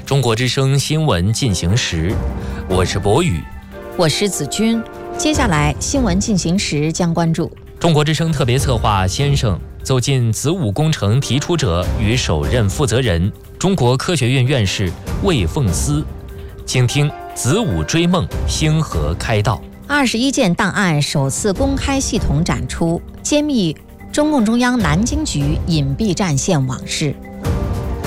中国之声新闻进行时，我是博宇， 我是子君。接下来新闻进行时将关注中国之声特别策划先生走进子午工程提出者与首任负责人中国科学院院士魏凤思，请听子午追梦，星河开道。 21件档案首次公开系统展出，揭秘中共中央南京局隐蔽战线往事。